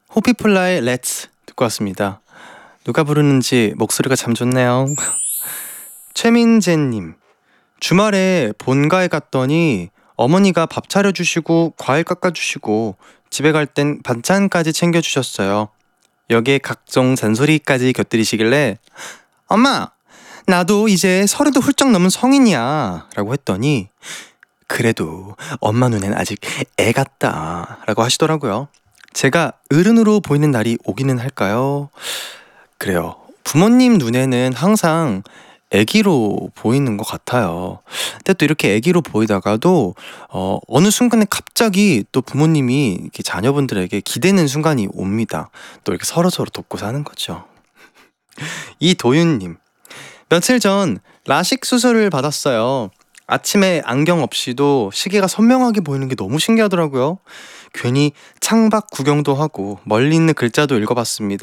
호피폴라의 Let's 듣고 왔습니다. 누가 부르는지 목소리가 참 좋네요. 최민재님, 주말에 본가에 갔더니 어머니가 밥 차려주시고 과일 깎아주시고 집에 갈 땐 반찬까지 챙겨주셨어요. 여기에 각종 잔소리까지 곁들이시길래 엄마, 나도 이제 서른도 훌쩍 넘은 성인이야 라고 했더니 그래도 엄마 눈엔 아직 애 같다 라고 하시더라고요. 제가 어른으로 보이는 날이 오기는 할까요? 그래요. 부모님 눈에는 항상 애기로 보이는 것 같아요. 근데 또 이렇게 애기로 보이다가도 어느 순간에 갑자기 또 부모님이 이렇게 자녀분들에게 기대는 순간이 옵니다. 또 이렇게 서로서로 돕고 사는 거죠. 이도윤님, 며칠 전 라식 수술을 받았어요. 아침에 안경 없이도 시계가 선명하게 보이는 게 너무 신기하더라고요. 괜히 창밖 구경도 하고 멀리 있는 글자도 읽어봤습니다.